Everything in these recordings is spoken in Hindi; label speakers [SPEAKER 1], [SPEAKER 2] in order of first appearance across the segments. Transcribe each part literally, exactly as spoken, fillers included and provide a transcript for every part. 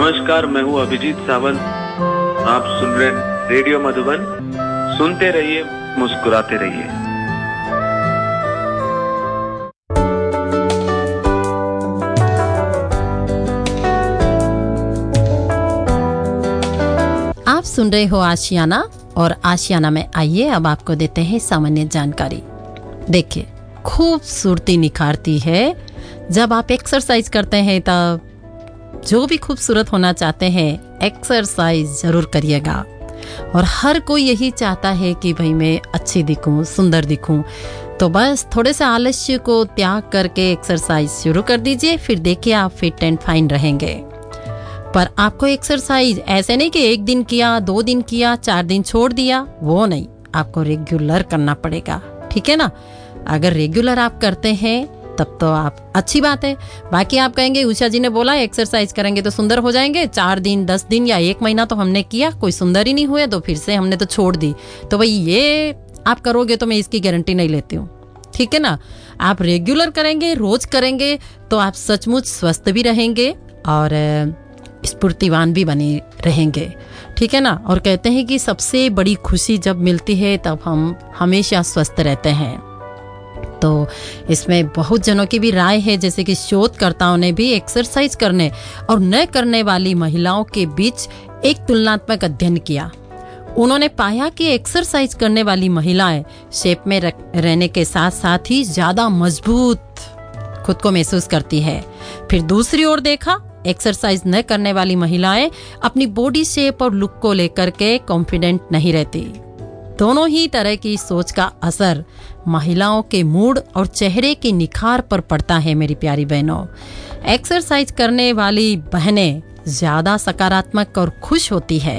[SPEAKER 1] नमस्कार, मैं हूँ अभिजीत सावंत। आप सुन रहे हैं रेडियो मधुबन। सुनते रहिए, मुस्कुराते रहिए।
[SPEAKER 2] आप सुन रहे हो आशियाना, और आशियाना में आइए अब आपको देते हैं सामान्य जानकारी। देखिए, खूबसूरती निखारती है। जब आप एक्सरसाइज करते हैं तब जो भी खूबसूरत होना चाहते हैं, एक्सरसाइज जरूर करिएगा। और हर कोई यही चाहता है कि भाई मैं अच्छी दिखूं, सुंदर दिखूं। तो बस थोड़े से आलस्य को त्याग करके एक्सरसाइज शुरू कर दीजिए, फिर देखिए आप फिट एंड फाइन रहेंगे। पर आपको एक्सरसाइज ऐसे नहीं कि एक दिन किया, दो दिन किया, चार दिन छोड़ दिया, वो नहीं, आपको रेगुलर करना पड़ेगा। ठीक है ना? अगर रेगुलर आप करते हैं तब तो आप अच्छी बात है। बाकी आप कहेंगे उषा जी ने बोला एक्सरसाइज करेंगे तो सुंदर हो जाएंगे, चार दिन, दस दिन या एक महीना तो हमने किया, कोई सुंदर ही नहीं हुए, तो फिर से हमने तो छोड़ दी। तो भाई ये आप करोगे तो मैं इसकी गारंटी नहीं लेती हूँ। ठीक है ना? आप रेगुलर करेंगे, रोज करेंगे तो आप सचमुच स्वस्थ भी रहेंगे और स्फूर्तिवान भी बने रहेंगे। ठीक है ना? और कहते हैं कि सबसे बड़ी खुशी जब मिलती है तब हम हमेशा स्वस्थ रहते हैं। तो इसमें बहुत जनों की भी राय है, जैसे कि शोधकर्ताओं ने भी एक्सरसाइज करने और न करने वाली महिलाओं के बीच एक तुलनात्मक अध्ययन किया। उन्होंने पाया कि एक्सरसाइज करने वाली महिलाएं शेप में रहने के साथ साथ ही ज्यादा मजबूत खुद को महसूस करती है। फिर दूसरी ओर देखा, एक्सरसाइज न करने वाली महिलाएं अपनी बॉडी शेप और लुक को लेकर के कॉन्फिडेंट नहीं रहती। दोनों ही तरह की सोच का असर महिलाओं के मूड और चेहरे के निखार पर पड़ता है। मेरी प्यारी बहनों, एक्सरसाइज करने वाली बहनें ज्यादा सकारात्मक और खुश होती है।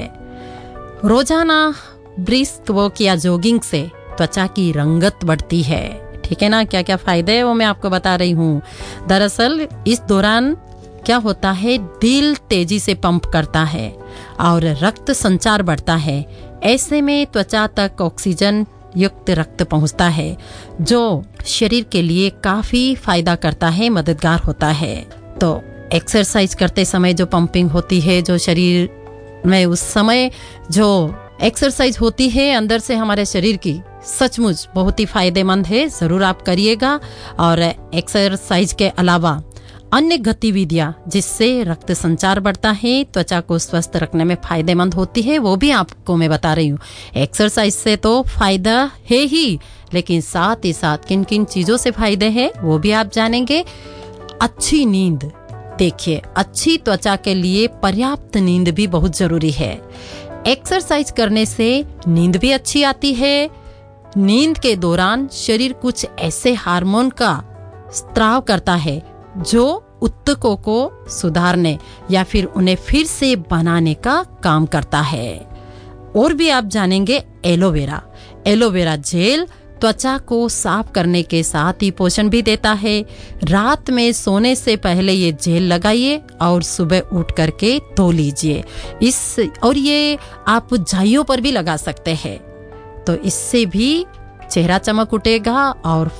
[SPEAKER 2] रोजाना ब्रिस्क वॉक या जॉगिंग से त्वचा की रंगत बढ़ती है। ठीक है ना? क्या क्या फायदे है वो मैं आपको बता रही हूँ। दरअसल इस दौरान क्या होता है, दिल तेजी से पंप करता है और रक्त संचार बढ़ता है। ऐसे में त्वचा तक ऑक्सीजन युक्त रक्त पहुंचता है, जो शरीर के लिए काफी फायदा करता है, मददगार होता है। तो एक्सरसाइज करते समय जो पंपिंग होती है, जो शरीर में उस समय जो एक्सरसाइज होती है अंदर से हमारे शरीर की, सचमुच बहुत ही फायदेमंद है। जरूर आप करिएगा। और एक्सरसाइज के अलावा अन्य गतिविधियां जिससे रक्त संचार बढ़ता है, त्वचा को स्वस्थ रखने में फायदेमंद होती है, वो भी आपको मैं बता रही हूँ। एक्सरसाइज से तो फायदा है ही, लेकिन साथ ही साथ किन किन चीजों से फायदे हैं वो भी आप जानेंगे। अच्छी नींद, देखिए अच्छी त्वचा के लिए पर्याप्त नींद भी बहुत जरूरी है। एक्सरसाइज करने से नींद भी अच्छी आती है। नींद के दौरान शरीर कुछ ऐसे हार्मोन का स्त्राव करता है जो ऊतकों को सुधारने या फिर उन्हें फिर से बनाने का काम करता है। और भी आप जानेंगे एलोवेरा। एलोवेरा जेल त्वचा को साफ करने के साथ ही पोषण भी देता है। रात में सोने से पहले ये जेल लगाइए और सुबह उठ करके धो लीजिए। इस और ये आप झाइयों पर भी लगा सकते हैं, तो इससे भी चेहरा चमक उठेगा और